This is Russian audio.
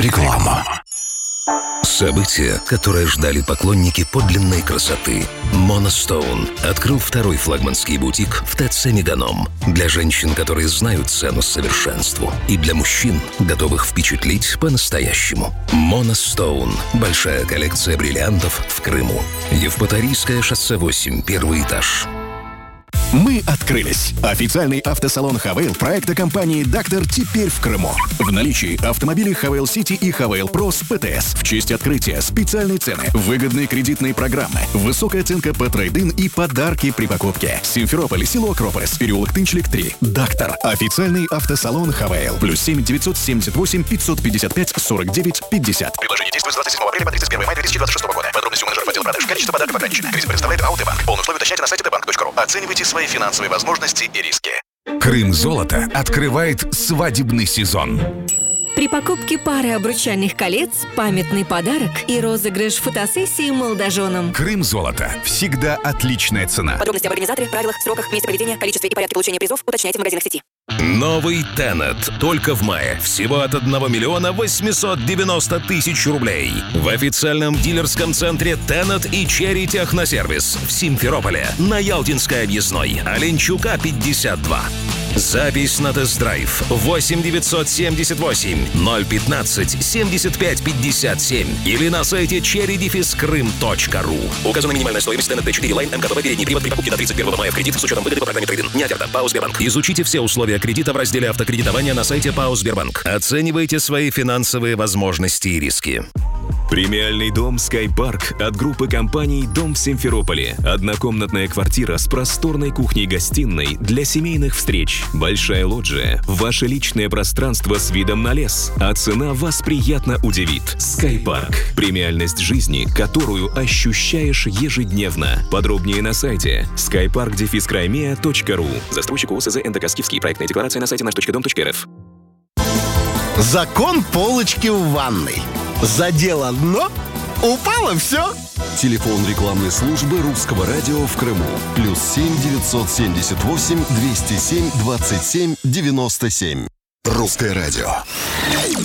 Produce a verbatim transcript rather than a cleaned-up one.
Реклама. Событие, которое ждали поклонники подлинной красоты. Monostone открыл второй флагманский бутик в ТЦ «Меганом». Для женщин, которые знают цену совершенству. И для мужчин, готовых впечатлить по-настоящему. Monostone. Большая коллекция бриллиантов в Крыму. Евпаторийское шоссе восемь, первый этаж. Мы открылись. Официальный автосалон «Хавейл» проекта компании «Дактор» теперь в Крыму. В наличии автомобили «Хавейл Сити» и «Хавейл Про» с ПТС. В честь открытия специальные цены, выгодные кредитные программы, высокая оценка по трейд-ин и подарки при покупке. Симферополь, село Акрополис, переулок Тынчлик три. «Дактор». Официальный автосалон «Хавейл». Плюс семь девятьсот семьдесят восемь пятьсот пятьдесят пять сорок девять пятьдесят. Предложение действует с двадцать седьмого апреля по тридцать первого мая две тысячи двадцать шестого года. Подробности у менеджеров отдела продаж. Количество подарков ограничено. Кредит предоставляет АО-Банк. Полные условия уточняйте на сайте дбанк точка ру. Оценивайте свои финансовые возможности и риски. Крым Золото открывает свадебный сезон. При покупке пары обручальных колец, памятный подарок и розыгрыш фотосессии молодоженам. Крым Золото. Всегда отличная цена. Подробности об организаторе, правилах, сроках, месте проведения, количестве и порядке получения призов уточняйте в магазинах сети. Новый Тенет. Только в мае. Всего от одного миллиона восемьсот девяносто тысяч рублей. В официальном дилерском центре Тенет и Черри Техносервис в Симферополе. На Ялтинской объездной. Оленчука, пятьдесят два. Запись на тест-драйв восемь девятьсот семьдесят восемь ноль пятнадцать семьдесят пять пятьдесят семь или на сайте черри крым точка ру. Указана минимальная стоимость Тенет Т четыре Line МКБ передний привод при покупке до тридцать первого мая в кредит с учетом выгоды по программе трейд-ин. Не оферта. ПАО «Сбербанк». Изучите все условия кредита в разделе автокредитования на сайте ПАО «Сбербанк». Оценивайте свои финансовые возможности и риски. Премиальный дом «Скайпарк» от группы компаний «Дом в Симферополе». Однокомнатная квартира с просторной кухней-гостиной для семейных встреч. Большая лоджия. Ваше личное пространство с видом на лес. А цена вас приятно удивит. «Скайпарк». Премиальность жизни, которую ощущаешь ежедневно. Подробнее на сайте скайпарк дефис краймея точка ру. Застройщик ОСЗ НДК «Скифский». Проектная декларация на сайте наш точка дом точка эр эф. Закон полочки в ванной. Задело дно, упало все. Телефон рекламной службы Русского радио в Крыму. Плюс семь девятьсот семьдесят восемь двести семь двадцать семь девяносто семь. Русское радио.